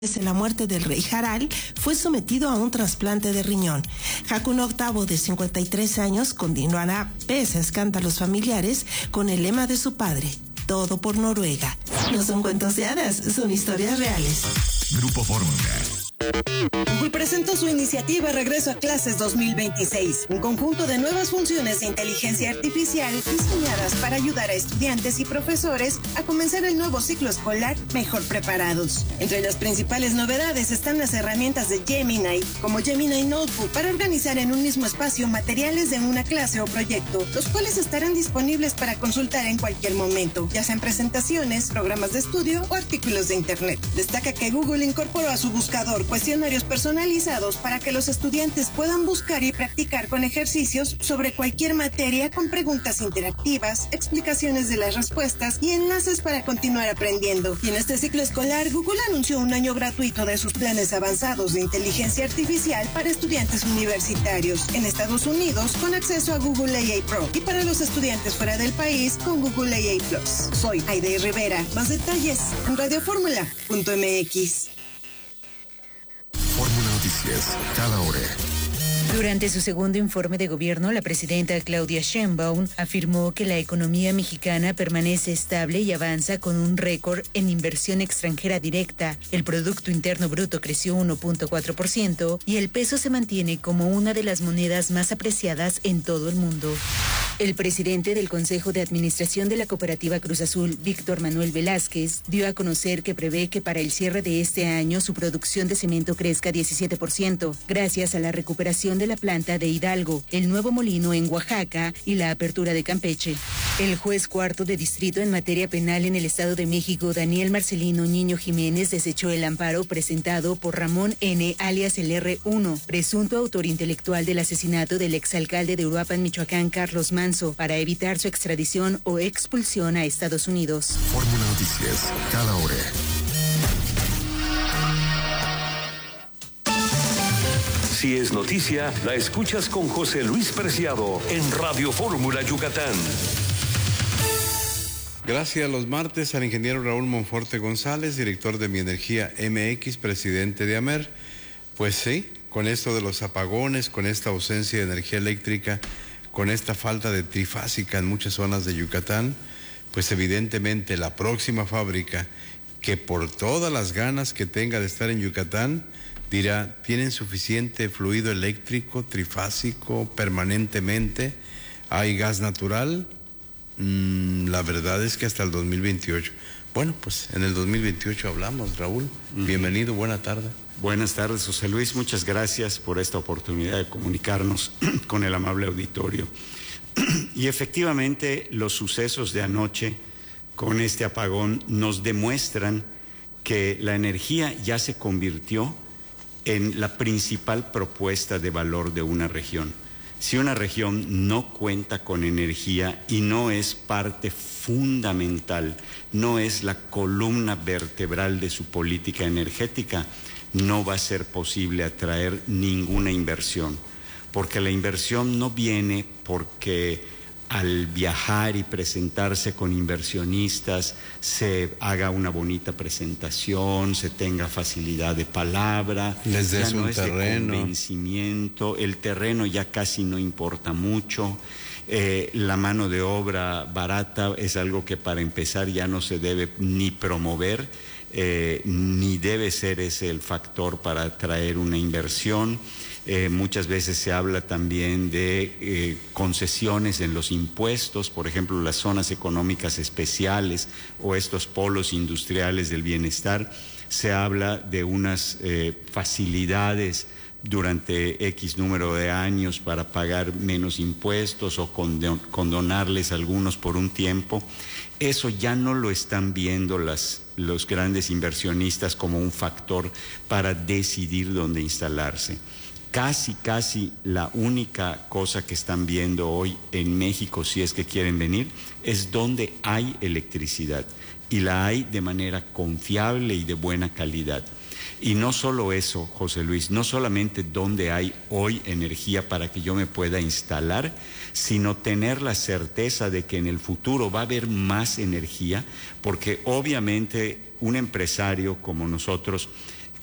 Desde la muerte del rey Harald, fue sometido a un trasplante de riñón. Hakon VIII, de 53 años, continuará, pese a escándalos familiares, con el lema de su padre: todo por Noruega. No son cuentos de hadas, son historias reales. Grupo Fórmula. Google presentó su iniciativa Regreso a Clases 2026, un conjunto de nuevas funciones de inteligencia artificial diseñadas para ayudar a estudiantes y profesores a comenzar el nuevo ciclo escolar mejor preparados. Entre las principales novedades están las herramientas de Gemini, como Gemini Notebook, para organizar en un mismo espacio materiales de una clase o proyecto, los cuales estarán disponibles para consultar en cualquier momento, ya sean presentaciones, programas de estudio o artículos de Internet. Destaca que Google incorporó a su buscador cuestionarios personalizados para que los estudiantes puedan buscar y practicar con ejercicios sobre cualquier materia, con preguntas interactivas, explicaciones de las respuestas y enlaces para continuar aprendiendo. Y en este ciclo escolar, Google anunció un año gratuito de sus planes avanzados de inteligencia artificial para estudiantes universitarios en Estados Unidos, con acceso a Google AI Pro, y para los estudiantes fuera del país con Google AI Plus. Soy Aide Rivera. Más detalles en radioformula.mx. Fórmula Noticias, cada hora. Durante su segundo informe de gobierno, la presidenta Claudia Sheinbaum afirmó que la economía mexicana permanece estable y avanza con un récord en inversión extranjera directa. El Producto Interno Bruto creció 1.4% y el peso se mantiene como una de las monedas más apreciadas en todo el mundo. El presidente del Consejo de Administración de la Cooperativa Cruz Azul, Víctor Manuel Velázquez, dio a conocer que prevé que para el cierre de este año su producción de cemento crezca 17%, gracias a la recuperación de la planta de Hidalgo, el nuevo molino en Oaxaca y la apertura de Campeche. El juez cuarto de distrito en materia penal en el Estado de México, Daniel Marcelino Niño Jiménez, desechó el amparo presentado por Ramón N., alias el R1, presunto autor intelectual del asesinato del exalcalde de Uruapan, Michoacán, Carlos Manso, para evitar su extradición o expulsión a Estados Unidos. Fórmula Noticias, cada hora. Si es noticia, la escuchas con José Luis Preciado en Radio Fórmula Yucatán. Gracias. Los martes al ingeniero Raúl Monforte González, director de Mi Energía MX, presidente de AMER. Pues sí, con esto de los apagones, con esta ausencia de energía eléctrica, con esta falta de trifásica en muchas zonas de Yucatán, pues evidentemente la próxima fábrica, que por todas las ganas que tenga de estar en Yucatán, dirá: ¿tienen suficiente fluido eléctrico, trifásico, permanentemente? ¿Hay gas natural? La verdad es que hasta el 2028. Bueno, pues en el 2028 hablamos, Raúl. Bienvenido, buena tarde. Buenas tardes, José Luis. Muchas gracias por esta oportunidad de comunicarnos con el amable auditorio. Y efectivamente, los sucesos de anoche con este apagón nos demuestran que la energía ya se convirtió en la principal propuesta de valor de una región. Si una región no cuenta con energía y no es parte fundamental, no es la columna vertebral de su política energética, no va a ser posible atraer ninguna inversión, porque la inversión no viene porque al viajar y presentarse con inversionistas se haga una bonita presentación, se tenga facilidad de palabra, les des ya no un es terreno, de convencimiento, el terreno ya casi no importa mucho. La mano de obra barata es algo que para empezar ya no se debe ni promover, ni debe ser ese el factor para atraer una inversión. Muchas veces se habla también de concesiones en los impuestos, por ejemplo, las zonas económicas especiales o estos polos industriales del bienestar. Se habla de unas facilidades durante X número de años para pagar menos impuestos o condonarles algunos por un tiempo. Eso ya no lo están viendo los grandes inversionistas como un factor para decidir dónde instalarse. Casi la única cosa que están viendo hoy en México, si es que quieren venir, es dónde hay electricidad, y la hay de manera confiable y de buena calidad. Y no solo eso, José Luis, no solamente dónde hay hoy energía para que yo me pueda instalar, sino tener la certeza de que en el futuro va a haber más energía, porque obviamente un empresario como nosotros